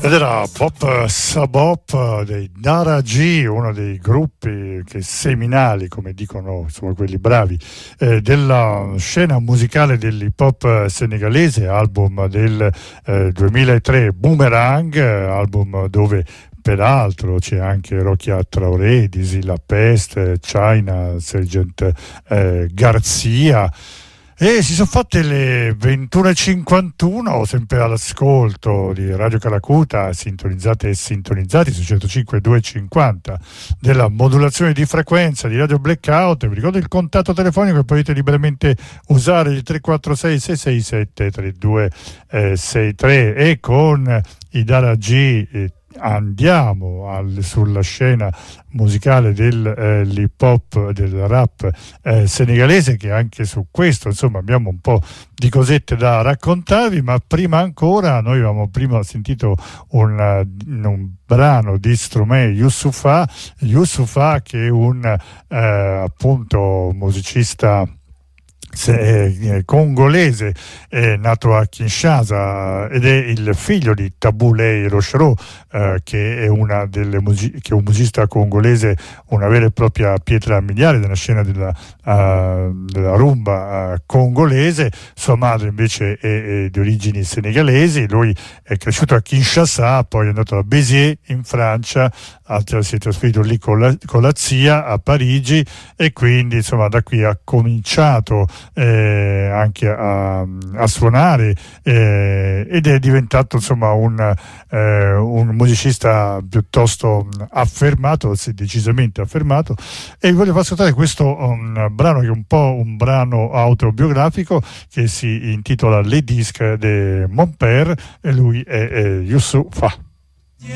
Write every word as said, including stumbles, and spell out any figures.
Ed era Pop Sabop dei Dara G, uno dei gruppi che seminali, come dicono insomma quelli bravi, eh, della scena musicale dell'hip hop senegalese, album del eh, duemilatré, Boomerang, album dove peraltro c'è anche Rokia Traoré, Dizzy La Peste, China, Sergeant eh, Garzia. E si sono fatte le ventuno e cinquantuno, sempre all'ascolto di Radio Calacuta, sintonizzate e sintonizzati su centocinque duecentocinquanta della modulazione di frequenza di Radio Blackout. Vi ricordo il contatto telefonico che potete liberamente usare, il tre quattro sei sei sei sette tre due sei tre, e con i Dara G eh, andiamo al, sulla scena musicale dell'hip eh, hop, del rap eh, senegalese, che anche su questo insomma abbiamo un po' di cosette da raccontarvi. Ma prima ancora, noi avevamo prima sentito un, un brano di Stromae, Youssoupha Youssoupha che è un eh, appunto musicista Se, eh, congolese, è nato a Kinshasa ed è il figlio di Taboulé Rochereau, eh, che è una delle music- che è un musicista congolese, una vera e propria pietra miliare della scena della, uh, della rumba uh, congolese. Sua madre invece è, è di origini senegalesi. Lui è cresciuto a Kinshasa, poi è andato a Béziers in Francia, si è trasferito lì con la, con la zia a Parigi, e quindi insomma da qui ha cominciato Eh, anche a, a suonare, eh, ed è diventato insomma un, eh, un musicista piuttosto affermato, decisamente affermato. E vi voglio far ascoltare questo um, brano, che è un po' un brano autobiografico, che si intitola Les Disques de Mon Père, e lui è, è Youssoupha.